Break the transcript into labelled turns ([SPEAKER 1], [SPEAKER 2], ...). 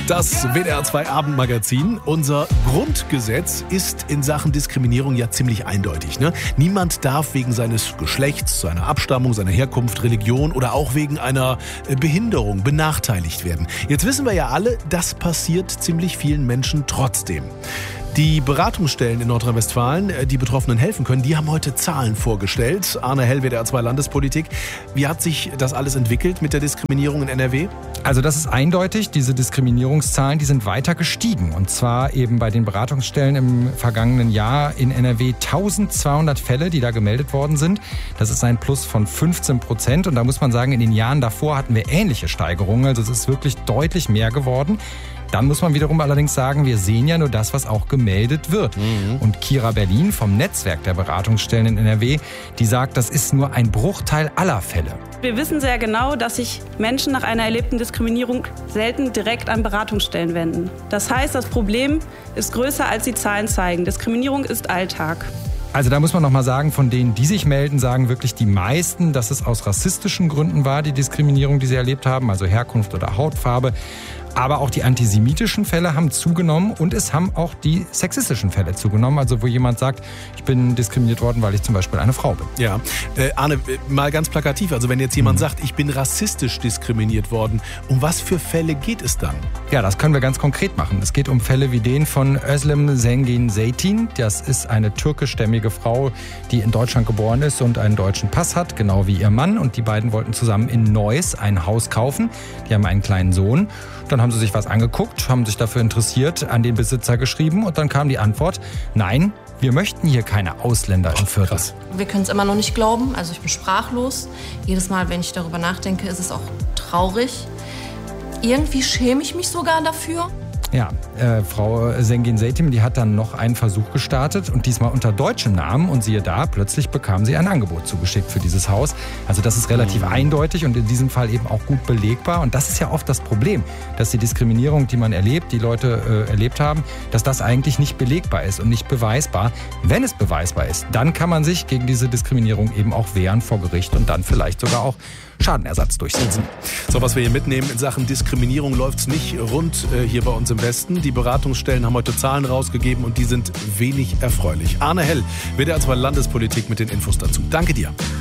[SPEAKER 1] Das WDR 2 Abendmagazin. Unser Grundgesetz ist in Sachen Diskriminierung ja ziemlich eindeutig. Ne? Niemand darf wegen seines Geschlechts, seiner Abstammung, seiner Herkunft, Religion oder auch wegen einer Behinderung benachteiligt werden. Jetzt wissen wir ja alle, das passiert ziemlich vielen Menschen trotzdem. Die Beratungsstellen in Nordrhein-Westfalen, die Betroffenen helfen können, die haben heute Zahlen vorgestellt. Arne Hell, WDR 2 Landespolitik. Wie hat sich das alles entwickelt mit der Diskriminierung in NRW?
[SPEAKER 2] Also das ist eindeutig, diese Diskriminierungszahlen, die sind weiter gestiegen. Und zwar eben bei den Beratungsstellen im vergangenen Jahr in NRW 1200 Fälle, die da gemeldet worden sind. Das ist ein Plus von 15%. Und da muss man sagen, in den Jahren davor hatten wir ähnliche Steigerungen. Also es ist wirklich deutlich mehr geworden. Dann muss man wiederum allerdings sagen, wir sehen ja nur das, was auch gemeldet wird. Und Kira Berlin vom Netzwerk der Beratungsstellen in NRW, die sagt, das ist nur ein Bruchteil aller Fälle.
[SPEAKER 3] Wir wissen sehr genau, dass sich Menschen nach einer erlebten Diskriminierung selten direkt an Beratungsstellen wenden. Das heißt, das Problem ist größer, als die Zahlen zeigen. Diskriminierung ist Alltag.
[SPEAKER 2] Also da muss man noch mal sagen, von denen, die sich melden, sagen wirklich die meisten, dass es aus rassistischen Gründen war, die Diskriminierung, die sie erlebt haben, also Herkunft oder Hautfarbe. Aber auch die antisemitischen Fälle haben zugenommen und es haben auch die sexistischen Fälle zugenommen. Also wo jemand sagt, ich bin diskriminiert worden, weil ich zum Beispiel eine Frau bin.
[SPEAKER 1] Ja, Arne, mal ganz plakativ. Also wenn jetzt jemand sagt, ich bin rassistisch diskriminiert worden, um was für Fälle geht es dann?
[SPEAKER 2] Ja, das können wir ganz konkret machen. Es geht um Fälle wie den von Özlem Zengin Zeytin. Das ist eine türkischstämmige Frau, die in Deutschland geboren ist und einen deutschen Pass hat, genau wie ihr Mann. Und die beiden wollten zusammen in Neuss ein Haus kaufen. Die haben einen kleinen Sohn. Dann haben sie sich was angeguckt, haben sich dafür interessiert, an den Besitzer geschrieben und dann kam die Antwort, nein, wir möchten hier keine Ausländer im Viertel.
[SPEAKER 4] Wir können es immer noch nicht glauben, also ich bin sprachlos. Jedes Mal, wenn ich darüber nachdenke, ist es auch traurig. Irgendwie schäme ich mich sogar dafür.
[SPEAKER 2] Ja, Frau Zengin Zeytin, die hat dann noch einen Versuch gestartet und diesmal unter deutschem Namen und siehe da, plötzlich bekam sie ein Angebot zugeschickt für dieses Haus. Also das ist relativ eindeutig und in diesem Fall eben auch gut belegbar und das ist ja oft das Problem, dass die Diskriminierung, die man erlebt, die Leute erlebt haben, dass das eigentlich nicht belegbar ist und nicht beweisbar. Wenn es beweisbar ist, dann kann man sich gegen diese Diskriminierung eben auch wehren vor Gericht und dann vielleicht sogar auch Schadenersatz durchsetzen.
[SPEAKER 1] So, was wir hier mitnehmen in Sachen Diskriminierung läuft es nicht rund hier bei uns im Westen. Die Beratungsstellen haben heute Zahlen rausgegeben und die sind wenig erfreulich. Arne Hell, WDR 2 Landespolitik mit den Infos dazu. Danke dir.